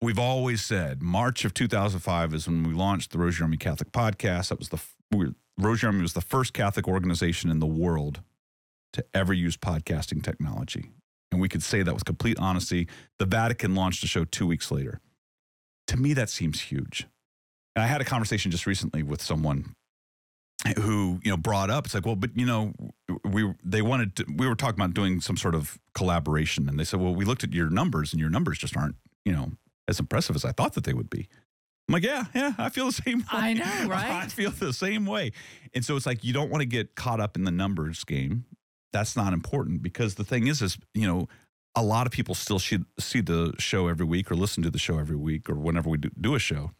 we've always said March of 2005 is when we launched the Rosie Army Catholic Podcast. That was Rosie Army was the first Catholic organization in the world to ever use podcasting technology. And we could say that with complete honesty. The Vatican launched the show 2 weeks later. To me, that seems huge. And I had a conversation just recently with someone who, brought up, it's like, well, but, we were talking about doing some sort of collaboration. And they said, well, we looked at your numbers and your numbers just aren't, as impressive as I thought that they would be. I'm like, yeah, I feel the same way. I know, right? I feel the same way. And so it's like, you don't want to get caught up in the numbers game. That's not important, because the thing is, a lot of people still see the show every week or listen to the show every week or whenever we do a show.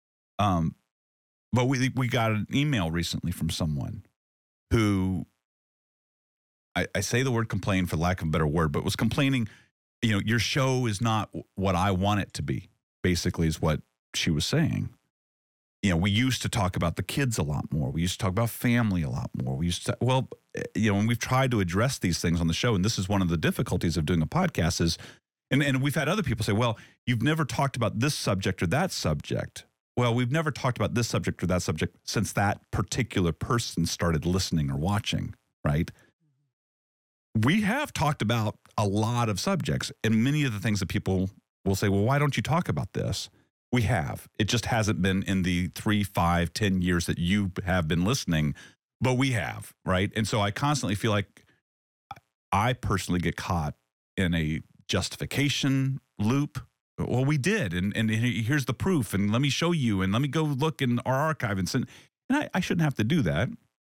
But we got an email recently from someone who, I say the word complain for lack of a better word, but was complaining, your show is not what I want it to be, basically is what she was saying. We used to talk about the kids a lot more. We used to talk about family a lot more. We used to, and we've tried to address these things on the show. And this is one of the difficulties of doing a podcast is, and we've had other people say, well, you've never talked about this subject or that subject. Well, we've never talked about this subject or that subject since that particular person started listening or watching, right? We have talked about a lot of subjects, and many of the things that people will say, well, why don't you talk about this? We have. It just hasn't been in the 3, 5, 10 years that you have been listening, but we have, right? And so I constantly feel like I personally get caught in a justification loop. Well, we did, and here's the proof, and let me show you, and let me go look in our archive and send. And I shouldn't have to do that.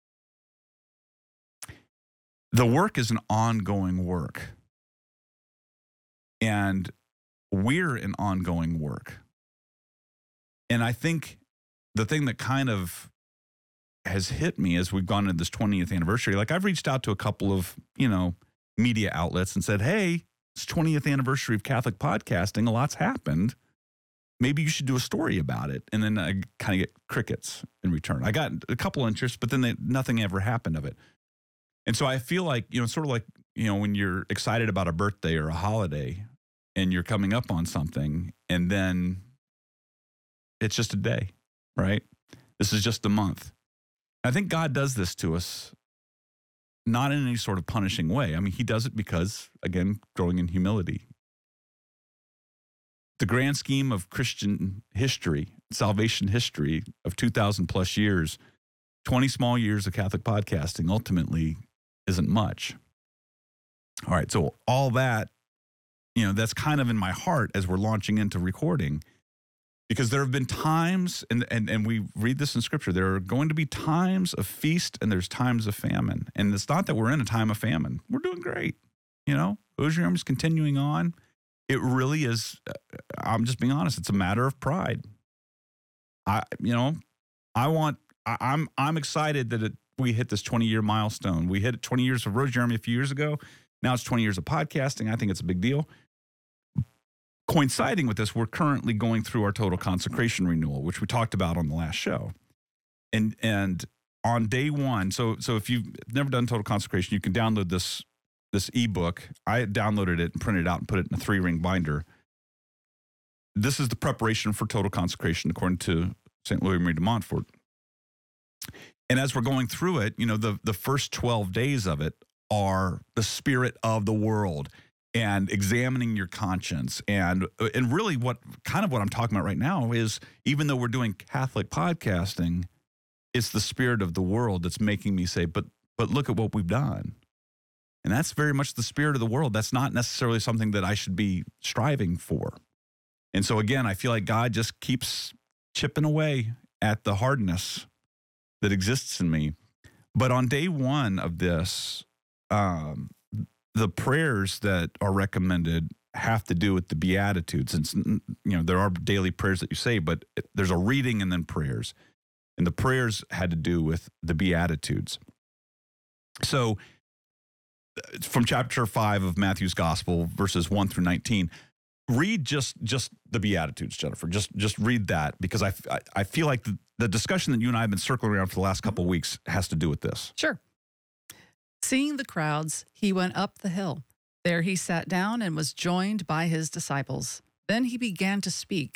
The work is an ongoing work, and we're an ongoing work. And I think the thing that kind of has hit me as we've gone into this 20th anniversary, like I've reached out to a couple of, media outlets and said, hey, it's 20th anniversary of Catholic podcasting. A lot's happened. Maybe you should do a story about it. And then I kind of get crickets in return. I got a couple interests, but then nothing ever happened of it. And so I feel like, sort of like, when you're excited about a birthday or a holiday and you're coming up on something and then it's just a day, right? This is just a month. I think God does this to us, not in any sort of punishing way. I mean, he does it because, again, growing in humility. The grand scheme of Christian history, salvation history of 2,000 plus years, 20 small years of Catholic podcasting ultimately isn't much. All right, so all that, that's kind of in my heart as we're launching into recording. Because there have been times, and we read this in Scripture, there are going to be times of feast and there's times of famine. And it's not that we're in a time of famine. We're doing great. Rosie Army is continuing on. It really is, I'm just being honest, it's a matter of pride. I'm excited that we hit this 20-year milestone. We hit 20 years of Rosie Army a few years ago. Now it's 20 years of podcasting. I think it's a big deal. Coinciding with this, we're currently going through our total consecration renewal, which we talked about on the last show. And on day one, so if you've never done total consecration, you can download this ebook. I downloaded it and printed it out and put it in a 3-ring binder. This is the preparation for total consecration according to St. Louis Marie de Montfort. And as we're going through it, the first 12 days of it are the spirit of the world and examining your conscience. And really what I'm talking about right now is, even though we're doing Catholic podcasting, it's the spirit of the world that's making me say, but look at what we've done. And that's very much the spirit of the world. That's not necessarily something that I should be striving for. And so again, I feel like God just keeps chipping away at the hardness that exists in me. But on day one of this, the prayers that are recommended have to do with the Beatitudes. And, there are daily prayers that you say, but there's a reading and then prayers. And the prayers had to do with the Beatitudes. So from chapter 5 of Matthew's Gospel, verses 1 through 19, read just the Beatitudes, Jennifer. Just read that, because I feel like the discussion that you and I have been circling around for the last couple of weeks has to do with this. Sure. Seeing the crowds, he went up the hill. There he sat down and was joined by his disciples. Then he began to speak